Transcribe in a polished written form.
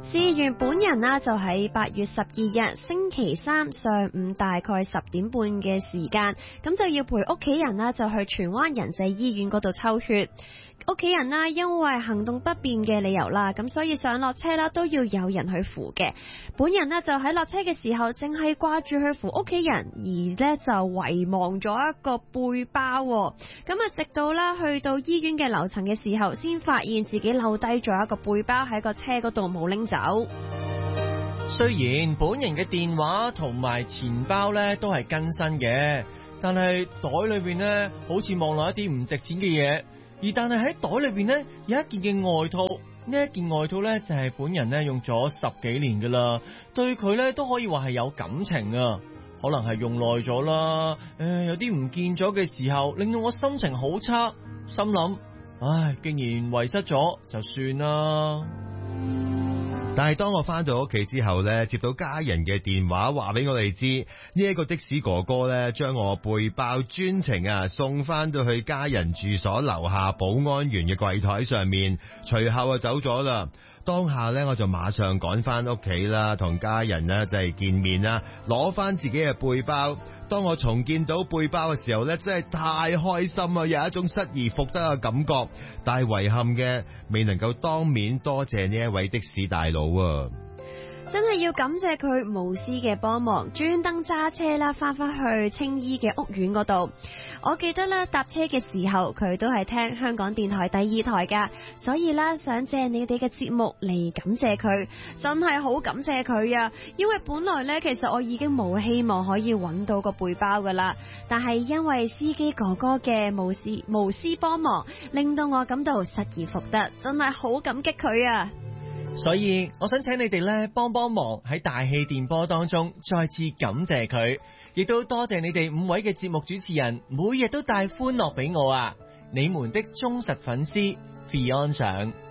事緣本人啦，就喺8月12日星期三上午大概10點半嘅時間，咁就要陪屋企人啦，就去荃灣仁濟醫院嗰度抽血。屋企人啦，因為行動不便嘅理由啦，咁所以上落車啦都要有人去扶嘅。本人呢，就喺落車嘅時候，淨係掛住去扶屋企人，而呢就遺忘咗一個背包。咁啊，直到啦去到醫院嘅樓層嘅時候，先發現自己漏低咗一個背包喺個車嗰度冇拎走。 雖然本人嘅電話同埋錢包咧都係更新嘅，但係袋裏邊咧好似望落一啲唔值錢嘅嘢。而但係喺袋裏邊呢，有一件嘅外套，呢一件外套呢，就係本人呢用咗10幾年噶啦，對佢呢都可以話係有感情啊，可能係用耐咗啦，有啲唔見咗嘅時候，令到我心情好差，心諗，唉，既然遺失咗就算啦。 但係當我翻到屋企之後呢，接到家人嘅電話，話俾我哋知呢一個的士哥哥呢，將我背包專程送翻到去家人住所樓下保安員嘅櫃台上面，隨後就走咗啦。當下呢，我就馬上趕翻屋企啦，同家人呢就係見面啦，攞翻自己嘅背包。當我重見到背包嘅時候呢，真係太開心啊，有一種失而復得嘅感覺。但係遺憾嘅，未能夠當面多謝呢一位的士大佬啊。 真係要感謝佢無私嘅幫忙，專登揸車啦，翻去青衣嘅屋苑嗰度。我記得咧搭車嘅時候，佢都係聽香港電台第2台噶，所以啦想借你哋嘅節目嚟感謝佢，真係好感謝佢啊！因為本來咧其實我已經冇希望可以揾到個背包噶啦，但係因為司機哥哥嘅無私幫忙，令到我感到失而復得，真係好感激佢啊！ 所以我想請你哋咧幫忙喺大氣電波當中再次感謝佢，亦都多謝你哋5位嘅節目主持人，每日都帶歡樂俾我啊！你們的忠實粉絲 Fion 上。